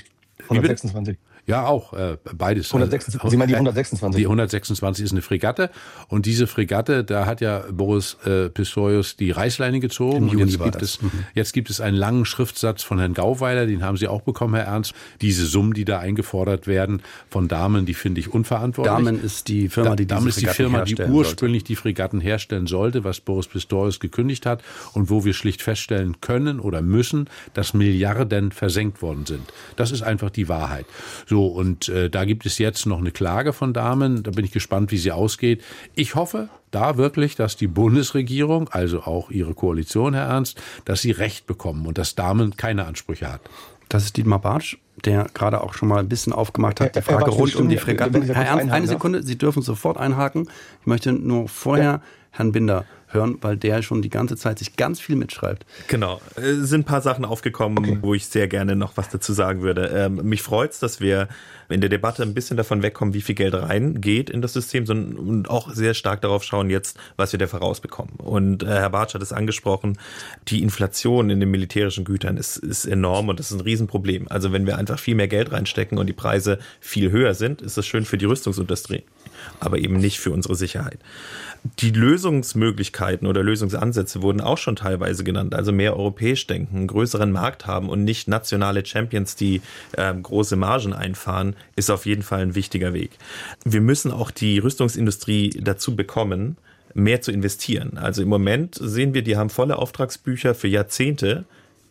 126. Ja, auch beides. 126. Sie meinen die 126? Die 126 ist eine Fregatte und diese Fregatte, da hat ja Boris Pistorius die Reißleine gezogen. Und jetzt gibt es einen langen Schriftsatz von Herrn Gauweiler, den haben Sie auch bekommen, Herr Ernst. Diese Summen, die da eingefordert werden von Damen, die finde ich unverantwortlich. Damen ist die Firma, die ursprünglich die Fregatten herstellen sollte, was Boris Pistorius gekündigt hat und wo wir schlicht feststellen können oder müssen, dass Milliarden versenkt worden sind. Das ist einfach die Wahrheit. So, und da gibt es jetzt noch eine Klage von Damen. Da bin ich gespannt, wie sie ausgeht. Ich hoffe da wirklich, dass die Bundesregierung, also auch Ihre Koalition, Herr Ernst, dass sie Recht bekommen und dass Damen keine Ansprüche hat. Das ist Dietmar Bartsch, der gerade auch schon mal ein bisschen aufgemacht hat, die Frage rund um die Fregatten. Herr Ernst, eine Sekunde, Sie dürfen sofort einhaken. Ich möchte nur vorher Herrn Binder hören, weil der schon die ganze Zeit sich ganz viel mitschreibt. Genau. Es sind ein paar Sachen aufgekommen, wo ich sehr gerne noch was dazu sagen würde. Mich freut's, dass wir in der Debatte ein bisschen davon wegkommen, wie viel Geld reingeht in das System, sondern und auch sehr stark darauf schauen jetzt, was wir dafür rausbekommen. Und Herr Bartsch hat es angesprochen, die Inflation in den militärischen Gütern ist enorm und das ist ein Riesenproblem. Also wenn wir einfach viel mehr Geld reinstecken und die Preise viel höher sind, ist das schön für die Rüstungsindustrie. aber eben nicht für unsere Sicherheit. Die Lösungsmöglichkeiten oder Lösungsansätze wurden auch schon teilweise genannt, also mehr europäisch denken, einen größeren Markt haben und nicht nationale Champions, die große Margen einfahren, ist auf jeden Fall ein wichtiger Weg. Wir müssen auch die Rüstungsindustrie dazu bekommen, mehr zu investieren. Also im Moment sehen wir, die haben volle Auftragsbücher für Jahrzehnte,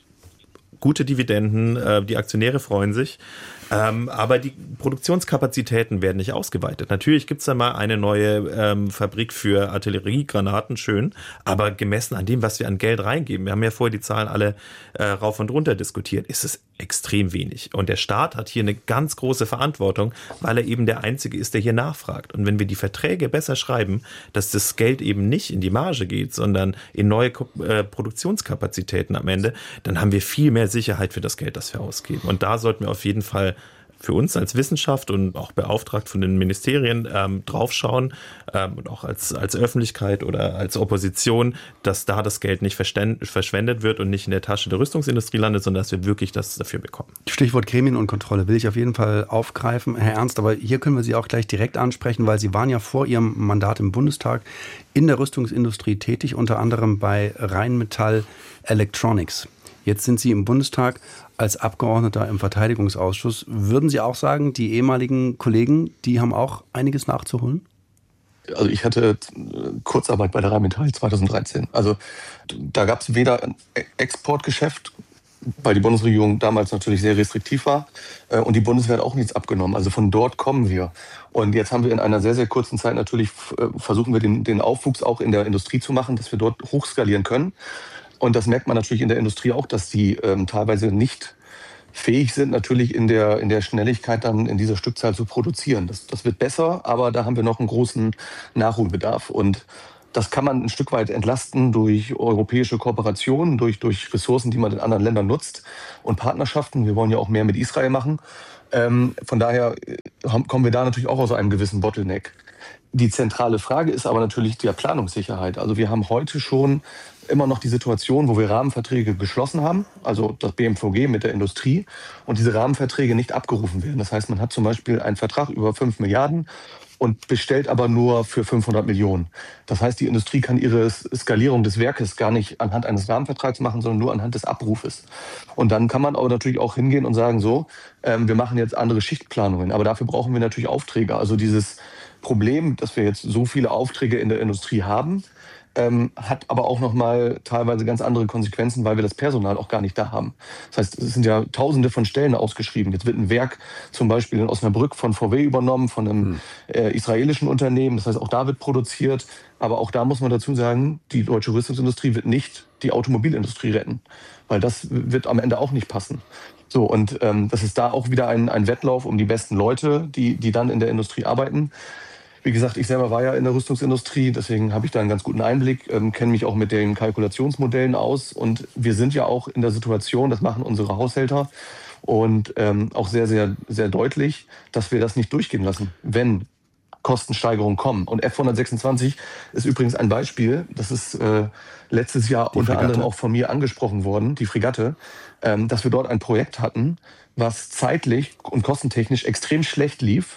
gute Dividenden, die Aktionäre freuen sich. Aber die Produktionskapazitäten werden nicht ausgeweitet. Natürlich gibt es da mal eine neue Fabrik für Artilleriegranaten, schön, aber gemessen an dem, was wir an Geld reingeben, wir haben ja vorher die Zahlen alle rauf und runter diskutiert, ist es extrem wenig. Und der Staat hat hier eine ganz große Verantwortung, weil er eben der Einzige ist, der hier nachfragt. Und wenn wir die Verträge besser schreiben, dass das Geld eben nicht in die Marge geht, sondern in neue Produktionskapazitäten am Ende, dann haben wir viel mehr Sicherheit für das Geld, das wir ausgeben. Und da sollten wir auf jeden Fall für uns als Wissenschaft und auch beauftragt von den Ministerien draufschauen und auch als Öffentlichkeit oder als Opposition, dass da das Geld nicht verschwendet wird und nicht in der Tasche der Rüstungsindustrie landet, sondern dass wir wirklich das dafür bekommen. Stichwort Gremien und Kontrolle will ich auf jeden Fall aufgreifen, Herr Ernst, aber hier können wir Sie auch gleich direkt ansprechen, weil Sie waren ja vor Ihrem Mandat im Bundestag in der Rüstungsindustrie tätig, unter anderem bei Rheinmetall Electronics. Jetzt sind Sie im Bundestag als Abgeordneter im Verteidigungsausschuss. Würden Sie auch sagen, die ehemaligen Kollegen, die haben auch einiges nachzuholen? Also ich hatte Kurzarbeit bei der Rheinmetall 2013. Also da gab es weder ein Exportgeschäft, weil die Bundesregierung damals natürlich sehr restriktiv war, und die Bundeswehr hat auch nichts abgenommen. Also von dort kommen wir. Und jetzt haben wir in einer sehr, sehr kurzen Zeit natürlich, versuchen wir den Aufwuchs auch in der Industrie zu machen, dass wir dort hochskalieren können. Und das merkt man natürlich in der Industrie auch, dass die teilweise nicht fähig sind, natürlich in der Schnelligkeit dann in dieser Stückzahl zu produzieren. Das wird besser, aber da haben wir noch einen großen Nachholbedarf. Und das kann man ein Stück weit entlasten durch europäische Kooperationen, durch Ressourcen, die man in anderen Ländern nutzt und Partnerschaften. Wir wollen ja auch mehr mit Israel machen. Von daher kommen wir da natürlich auch aus einem gewissen Bottleneck. Die zentrale Frage ist aber natürlich die Planungssicherheit. Also wir haben heute schon immer noch die Situation, wo wir Rahmenverträge geschlossen haben, also das BMVG mit der Industrie, und diese Rahmenverträge nicht abgerufen werden. Das heißt, man hat zum Beispiel einen Vertrag über 5 Milliarden und bestellt aber nur für 500 Millionen. Das heißt, die Industrie kann ihre Skalierung des Werkes gar nicht anhand eines Rahmenvertrags machen, sondern nur anhand des Abrufes. Und dann kann man aber natürlich auch hingehen und sagen, so, wir machen jetzt andere Schichtplanungen. Aber dafür brauchen wir natürlich Aufträge. Also dieses Problem, dass wir jetzt so viele Aufträge in der Industrie haben, hat aber auch nochmal teilweise ganz andere Konsequenzen, weil wir das Personal auch gar nicht da haben. Das heißt, es sind ja Tausende von Stellen ausgeschrieben. Jetzt wird ein Werk zum Beispiel in Osnabrück von VW übernommen, von einem israelischen Unternehmen. Das heißt, auch da wird produziert. Aber auch da muss man dazu sagen, die deutsche Rüstungsindustrie wird nicht die Automobilindustrie retten, weil das wird am Ende auch nicht passen. So, und das ist da auch wieder ein Wettlauf um die besten Leute, die dann in der Industrie arbeiten. Wie gesagt, ich selber war ja in der Rüstungsindustrie, deswegen habe ich da einen ganz guten Einblick, kenne mich auch mit den Kalkulationsmodellen aus. Und wir sind ja auch in der Situation, das machen unsere Haushälter und auch sehr, sehr, sehr deutlich, dass wir das nicht durchgehen lassen, wenn Kostensteigerungen kommen. Und F-126 ist übrigens ein Beispiel, das ist letztes Jahr unter anderem auch von mir angesprochen worden, die Fregatte, dass wir dort ein Projekt hatten, was zeitlich und kostentechnisch extrem schlecht lief.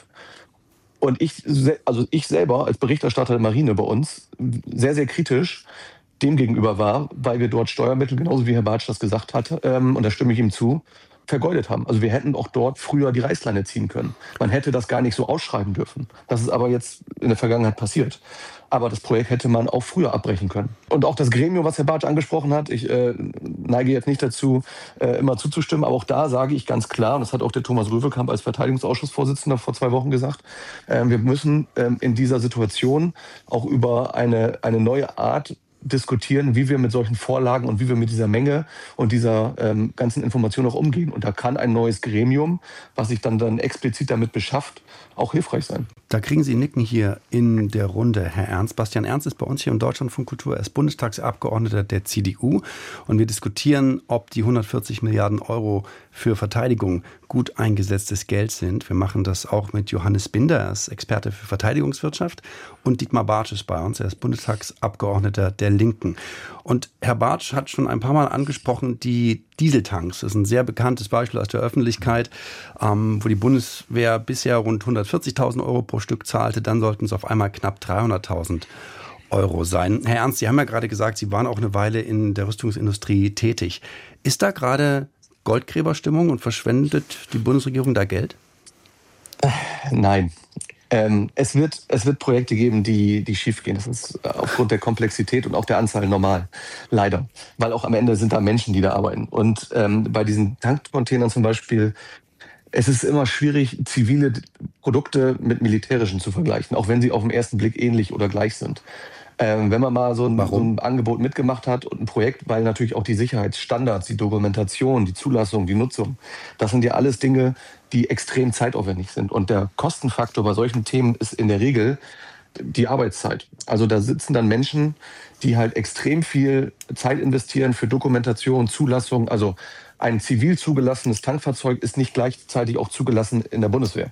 Und ich selber als Berichterstatter der Marine bei uns sehr, sehr kritisch dem gegenüber war, weil wir dort Steuermittel, genauso wie Herr Bartsch das gesagt hat, und da stimme ich ihm zu, vergeudet haben. Also wir hätten auch dort früher die Reißleine ziehen können. Man hätte das gar nicht so ausschreiben dürfen. Das ist aber jetzt in der Vergangenheit passiert. Aber das Projekt hätte man auch früher abbrechen können. Und auch das Gremium, was Herr Bartsch angesprochen hat, ich neige jetzt nicht dazu, immer zuzustimmen, aber auch da sage ich ganz klar, und das hat auch der Thomas Röwekamp als Verteidigungsausschussvorsitzender vor 2 Wochen gesagt, wir müssen in dieser Situation auch über eine neue Art diskutieren, wie wir mit solchen Vorlagen und wie wir mit dieser Menge und dieser ganzen Information auch umgehen. Und da kann ein neues Gremium, was sich dann explizit damit beschafft, auch hilfreich sein. Da kriegen Sie Nicken hier in der Runde, Herr Ernst. Bastian Ernst ist bei uns hier im Deutschlandfunk Kultur. Er ist Bundestagsabgeordneter der CDU. Und wir diskutieren, ob die 140 Milliarden Euro für Verteidigung gut eingesetztes Geld sind. Wir machen das auch mit Johannes Binder, er ist Experte für Verteidigungswirtschaft. Und Dietmar Bartsch ist bei uns, er ist Bundestagsabgeordneter der verlinken. Und Herr Bartsch hat schon ein paar Mal angesprochen, die Dieseltanks. Das ist ein sehr bekanntes Beispiel aus der Öffentlichkeit, wo die Bundeswehr bisher rund 140.000 Euro pro Stück zahlte. Dann sollten es auf einmal knapp 300.000 Euro sein. Herr Ernst, Sie haben ja gerade gesagt, Sie waren auch eine Weile in der Rüstungsindustrie tätig. Ist da gerade Goldgräberstimmung und verschwendet die Bundesregierung da Geld? Nein. Es wird Projekte geben, die schief gehen. Das ist aufgrund der Komplexität und auch der Anzahl normal. Leider. Weil auch am Ende sind da Menschen, die da arbeiten. Und bei diesen Tankcontainern zum Beispiel, es ist immer schwierig, zivile Produkte mit militärischen zu vergleichen, auch wenn sie auf den ersten Blick ähnlich oder gleich sind. Wenn man mal so ein Angebot mitgemacht hat und ein Projekt, weil natürlich auch die Sicherheitsstandards, die Dokumentation, die Zulassung, die Nutzung, das sind ja alles Dinge, die extrem zeitaufwendig sind. Und der Kostenfaktor bei solchen Themen ist in der Regel die Arbeitszeit. Also da sitzen dann Menschen, die halt extrem viel Zeit investieren für Dokumentation, Zulassung. Also ein zivil zugelassenes Tankfahrzeug ist nicht gleichzeitig auch zugelassen in der Bundeswehr.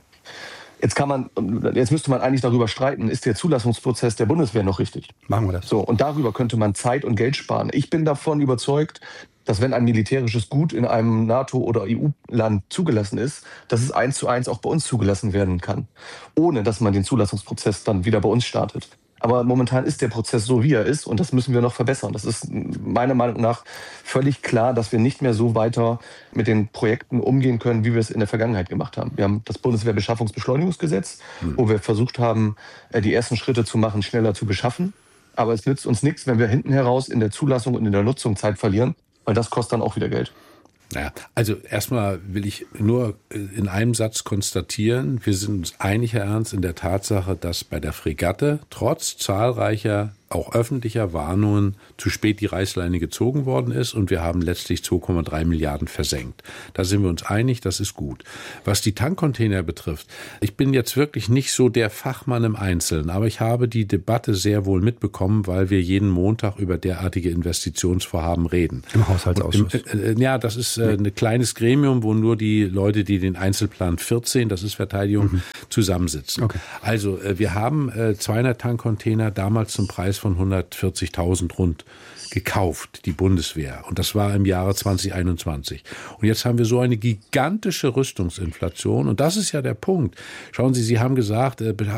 Jetzt müsste man eigentlich darüber streiten, ist der Zulassungsprozess der Bundeswehr noch richtig? Machen wir das. So, und darüber könnte man Zeit und Geld sparen. Ich bin davon überzeugt, dass wenn ein militärisches Gut in einem NATO- oder EU-Land zugelassen ist, dass es 1:1 auch bei uns zugelassen werden kann, ohne dass man den Zulassungsprozess dann wieder bei uns startet. Aber momentan ist der Prozess so, wie er ist, und das müssen wir noch verbessern. Das ist meiner Meinung nach völlig klar, dass wir nicht mehr so weiter mit den Projekten umgehen können, wie wir es in der Vergangenheit gemacht haben. Wir haben das Bundeswehrbeschaffungsbeschleunigungsgesetz, wo wir versucht haben, die ersten Schritte zu machen, schneller zu beschaffen. Aber es nützt uns nichts, wenn wir hinten heraus in der Zulassung und in der Nutzung Zeit verlieren, weil das kostet dann auch wieder Geld. Naja, also erstmal will ich nur in einem Satz konstatieren, wir sind uns einig, Herr Ernst, in der Tatsache, dass bei der Fregatte trotz zahlreicher, auch öffentlicher Warnungen zu spät die Reißleine gezogen worden ist und wir haben letztlich 2,3 Milliarden versenkt. Da sind wir uns einig, das ist gut. Was die Tankcontainer betrifft, ich bin jetzt wirklich nicht so der Fachmann im Einzelnen, aber ich habe die Debatte sehr wohl mitbekommen, weil wir jeden Montag über derartige Investitionsvorhaben reden. Im Haushaltsausschuss? Ja, das ist ein kleines Gremium, wo nur die Leute, die den Einzelplan 14, das ist Verteidigung, zusammensitzen. Okay. Also wir haben 200 Tankcontainer damals zum Preis von 140.000 rund gekauft, die Bundeswehr. Und das war im Jahre 2021. Und jetzt haben wir so eine gigantische Rüstungsinflation. Und das ist ja der Punkt. Schauen Sie, Sie haben gesagt,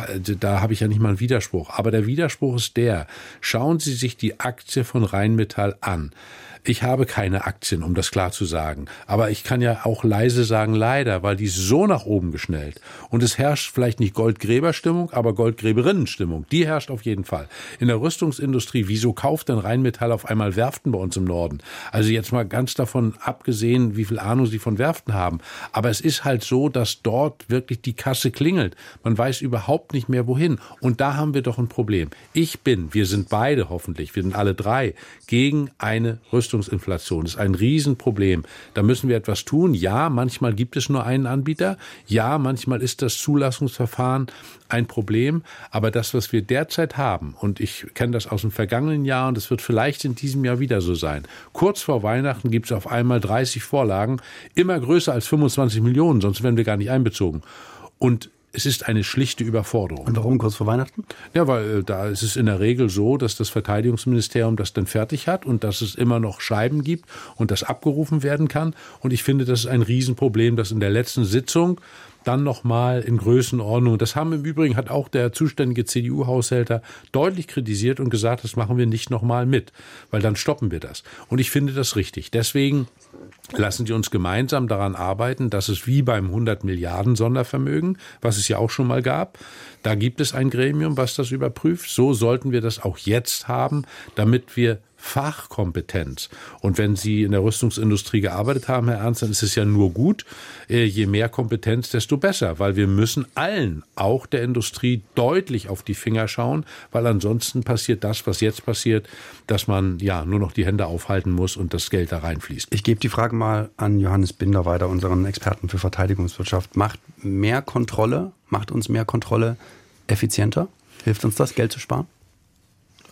da habe ich ja nicht mal einen Widerspruch. Aber der Widerspruch ist der, schauen Sie sich die Aktie von Rheinmetall an. Ich habe keine Aktien, um das klar zu sagen. Aber ich kann ja auch leise sagen, leider, weil die ist so nach oben geschnellt. Und es herrscht vielleicht nicht Goldgräberstimmung, aber Goldgräberinnenstimmung. Die herrscht auf jeden Fall. In der Rüstungsindustrie, wieso kauft denn Rheinmetall auf einmal Werften bei uns im Norden? Also jetzt mal ganz davon abgesehen, wie viel Ahnung Sie von Werften haben. Aber es ist halt so, dass dort wirklich die Kasse klingelt. Man weiß überhaupt nicht mehr, wohin. Und da haben wir doch ein Problem. Wir sind beide hoffentlich, wir sind alle drei, gegen eine Rüstungsinflation. Das ist ein Riesenproblem. Da müssen wir etwas tun. Ja, manchmal gibt es nur einen Anbieter. Ja, manchmal ist das Zulassungsverfahren ein Problem. Aber das, was wir derzeit haben, und ich kenne das aus dem vergangenen Jahr und es wird vielleicht in diesem Jahr wieder so sein. Kurz vor Weihnachten gibt es auf einmal 30 Vorlagen, immer größer als 25 Millionen, sonst werden wir gar nicht einbezogen. Und es ist eine schlichte Überforderung. Und warum kurz vor Weihnachten? Ja, weil da ist es in der Regel so, dass das Verteidigungsministerium das dann fertig hat und dass es immer noch Scheiben gibt und das abgerufen werden kann. Und ich finde, das ist ein Riesenproblem, dass in der letzten Sitzung dann nochmal in Größenordnung. Das haben im Übrigen, hat auch der zuständige CDU-Haushälter deutlich kritisiert und gesagt, das machen wir nicht nochmal mit, weil dann stoppen wir das. Und ich finde das richtig. Deswegen lassen Sie uns gemeinsam daran arbeiten, dass es wie beim 100 Milliarden Sondervermögen, was es ja auch schon mal gab, da gibt es ein Gremium, was das überprüft. So sollten wir das auch jetzt haben, damit wir Fachkompetenz. Und wenn Sie in der Rüstungsindustrie gearbeitet haben, Herr Ernst, dann ist es ja nur gut. Je mehr Kompetenz, desto besser, weil wir müssen allen, auch der Industrie, deutlich auf die Finger schauen, weil ansonsten passiert das, was jetzt passiert, dass man ja nur noch die Hände aufhalten muss und das Geld da reinfließt. Ich gebe die Frage mal an Johannes Binder weiter, unseren Experten für Verteidigungswirtschaft. Macht uns mehr Kontrolle effizienter? Hilft uns das, Geld zu sparen?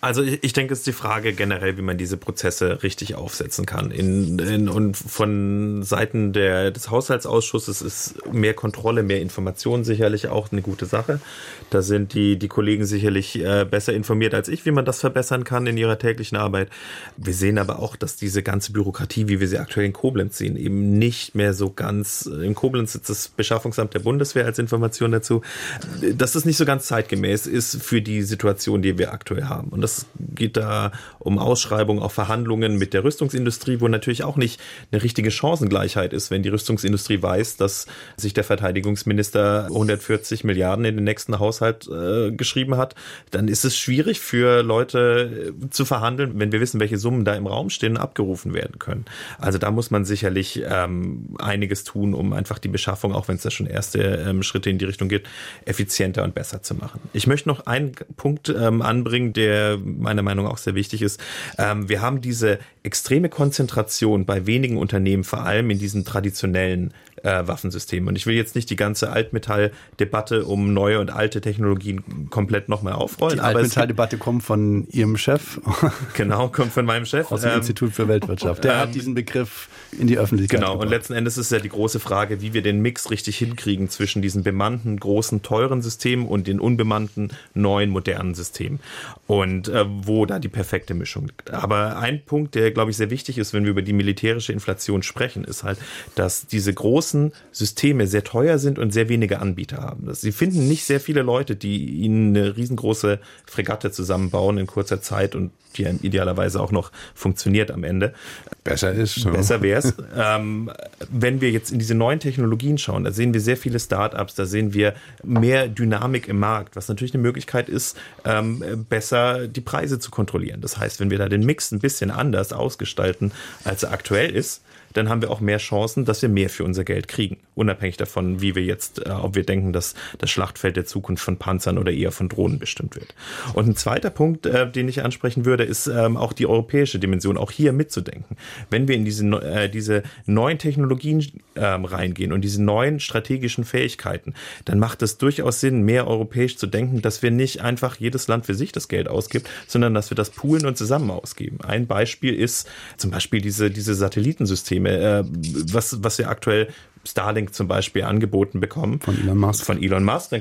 Also ich denke, es ist die Frage generell, wie man diese Prozesse richtig aufsetzen kann. Und von Seiten des Haushaltsausschusses ist mehr Kontrolle, mehr Information sicherlich auch eine gute Sache. Da sind die Kollegen sicherlich besser informiert als ich, wie man das verbessern kann in ihrer täglichen Arbeit. Wir sehen aber auch, dass diese ganze Bürokratie, wie wir sie aktuell in Koblenz sehen, eben nicht mehr so ganz, in Koblenz sitzt das Beschaffungsamt der Bundeswehr als Information dazu, dass es nicht so ganz zeitgemäß ist für die Situation, die wir aktuell haben. Und das geht da um Ausschreibungen, auch Verhandlungen mit der Rüstungsindustrie, wo natürlich auch nicht eine richtige Chancengleichheit ist, wenn die Rüstungsindustrie weiß, dass sich der Verteidigungsminister 140 Milliarden in den nächsten Haushalt geschrieben hat. Dann ist es schwierig für Leute zu verhandeln, wenn wir wissen, welche Summen da im Raum stehen und abgerufen werden können. Also da muss man sicherlich einiges tun, um einfach die Beschaffung, auch wenn es da schon erste Schritte in die Richtung geht, effizienter und besser zu machen. Ich möchte noch einen Punkt anbringen, der meiner Meinung nach auch sehr wichtig ist. Wir haben diese extreme Konzentration bei wenigen Unternehmen, vor allem in diesen traditionellen Waffensystemen. Und ich will jetzt nicht die ganze Altmetall-Debatte um neue und alte Technologien komplett nochmal aufrollen. Die Altmetall-Debatte kommt von Ihrem Chef. Genau, kommt von meinem Chef. Aus dem Institut für Weltwirtschaft. Der hat diesen Begriff in die Öffentlichkeit gebracht. Und letzten Endes ist ja die große Frage, wie wir den Mix richtig hinkriegen zwischen diesen bemannten, großen, teuren Systemen und den unbemannten, neuen, modernen Systemen. Und wo da die perfekte Mischung liegt. Aber ein Punkt, der, glaube ich, sehr wichtig ist, wenn wir über die militärische Inflation sprechen, ist halt, dass diese großen Systeme sehr teuer sind und sehr wenige Anbieter haben. Sie finden nicht sehr viele Leute, die ihnen eine riesengroße Fregatte zusammenbauen in kurzer Zeit und die idealerweise auch noch funktioniert am Ende. Besser ist. Besser wäre es. Wenn wir jetzt in diese neuen Technologien schauen, da sehen wir sehr viele Start-ups, da sehen wir mehr Dynamik im Markt, was natürlich eine Möglichkeit ist, besser die Preise zu kontrollieren. Das heißt, wenn wir da den Mix ein bisschen anders ausgestalten, als er aktuell ist, dann haben wir auch mehr Chancen, dass wir mehr für unser Geld kriegen. Unabhängig davon, wie wir jetzt, ob wir denken, dass das Schlachtfeld der Zukunft von Panzern oder eher von Drohnen bestimmt wird. Und ein zweiter Punkt, den ich ansprechen würde, ist auch die europäische Dimension, auch hier mitzudenken. Wenn wir in diese neuen Technologien reingehen und diese neuen strategischen Fähigkeiten, dann macht es durchaus Sinn, mehr europäisch zu denken, dass wir nicht einfach jedes Land für sich das Geld ausgibt, sondern dass wir das poolen und zusammen ausgeben. Ein Beispiel ist zum Beispiel diese Satellitensysteme, was wir aktuell Starlink zum Beispiel angeboten bekommen. Von Elon Musk. Dann